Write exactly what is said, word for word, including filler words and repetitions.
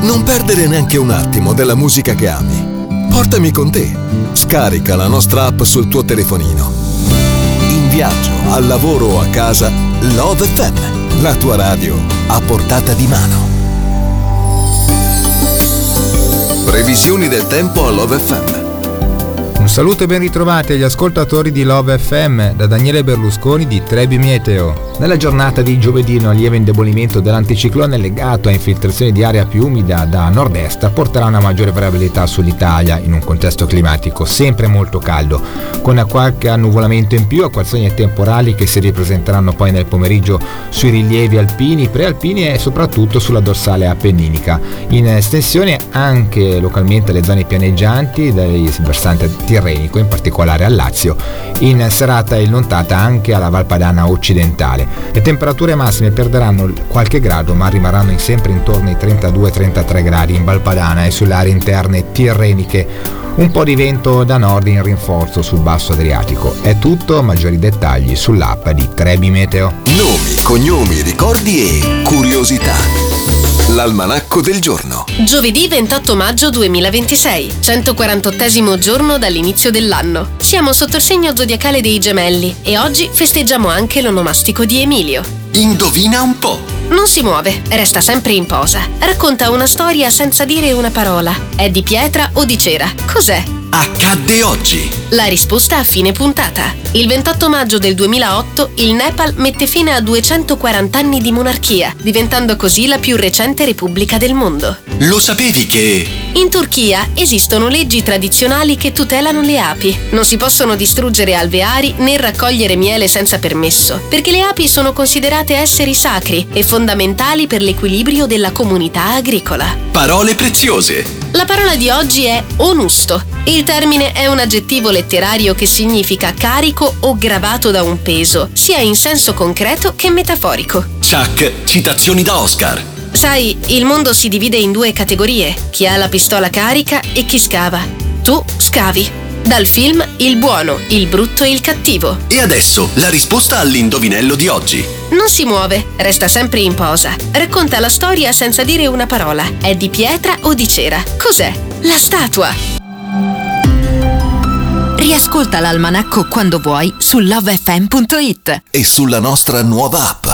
Non perdere neanche un attimo della musica che ami. Portami con te. Scarica la nostra app sul tuo telefonino. In viaggio, al lavoro o a casa, Love F M, la tua radio a portata di mano. Previsioni del tempo a Love F M. Un saluto e ben ritrovati agli ascoltatori di Love F M da Daniele Berlusconi di Trebi Meteo. Nella giornata di giovedì un lieve indebolimento dell'anticiclone legato a infiltrazioni di aria più umida da nord-est porterà una maggiore variabilità sull'Italia in un contesto climatico sempre molto caldo, con qualche annuvolamento in più, acquazzoni e temporali che si ripresenteranno poi nel pomeriggio sui rilievi alpini, prealpini e soprattutto sulla dorsale appenninica. In estensione anche localmente le zone pianeggianti del versante tirrenico, in particolare al Lazio, in serata inoltrata anche alla Valpadana occidentale. Le temperature massime perderanno qualche grado ma rimarranno sempre intorno ai trentadue trentatré gradi in Valpadana e sulle aree interne tirreniche. Un po' di vento da nord in rinforzo sul basso Adriatico. È tutto, maggiori dettagli sull'app di Trebi Meteo. Nomi, cognomi, ricordi e curiosità. L'almanacco del giorno. Giovedì ventotto maggio duemilaventisei, centoquarantottesimo giorno dall'inizio dell'anno. Siamo sotto il segno zodiacale dei Gemelli e oggi festeggiamo anche l'onomastico di Emilio. Indovina un po'. Non si muove, resta sempre in posa. Racconta una storia senza dire una parola. È di pietra o di cera? Cos'è? Accadde oggi. La risposta a fine puntata. Il ventotto maggio del duemilaotto il Nepal mette fine a duecentoquaranta anni di monarchia, diventando così la più recente repubblica del mondo. Lo sapevi che... In Turchia esistono leggi tradizionali che tutelano le api. Non si possono distruggere alveari né raccogliere miele senza permesso, perché le api sono considerate esseri sacri e fondamentali per l'equilibrio della comunità agricola. Parole preziose. La parola di oggi è onusto. Il termine è un aggettivo letterario che significa carico o gravato da un peso, sia in senso concreto che metaforico. Chuck, citazioni da Oscar. Sai, il mondo si divide in due categorie: chi ha la pistola carica e chi scava. Tu scavi. Dal film Il buono, il brutto e il cattivo. E adesso la risposta all'indovinello di oggi. Non si muove, resta sempre in posa. Racconta la storia senza dire una parola. È di pietra o di cera? Cos'è? La statua. Riascolta l'almanacco quando vuoi su love f m punto it e sulla nostra nuova app.